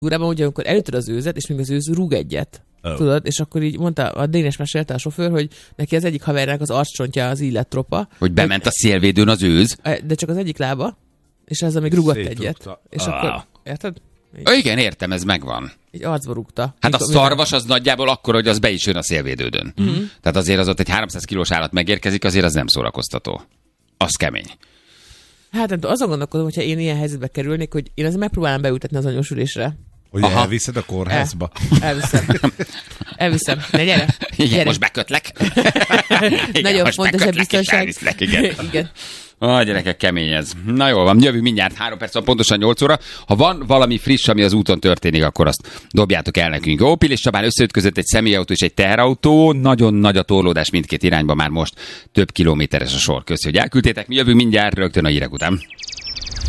túrában, ugye, amikor elütöd az őzet, és még az őz rúg egyet. Oh. Tudod? És akkor így mondta, a Dénes mesélte a sofőr, hogy neki az egyik havernak az arccsontja az illettropa. Hogy bement a szélvédőn az őz. De csak az egyik lába, és ezzel még rúgott egyet. És akkor, érted? Igen, értem, ez megvan. Egy arcba rúgta. Hát a szarvas az nagyjából akkor, hogy az be is jön a szélvédődön. Tehát azért az ott egy 300 kilós állat megérkezik, azért az nem szórakoztató. Az kemény. Hát nem tudom, azon gondolkodom, hogyha én ilyen helyzetbe kerülnék, hogy én azért megpróbálom beültetni az anyósülésre. Hogy elviszed a kórházba? Elviszem. Ne, gyere. Igen, most bekötlek. Nagyon fontos a biztonság. Igen. Gyerekek, kemény ez. Na jól van, jövünk mindjárt 3 perc van, pontosan 8 óra. Ha van valami friss, ami az úton történik, akkor azt dobjátok el nekünk. Jó, Pil és Csabán összeütközött egy személyautó és egy teherautó. Nagyon nagy a torlódás mindkét irányba, már most több kilométeres a sor. Köszi, hogy elküldtétek. Mi jövünk mindjárt rögtön a hírek után.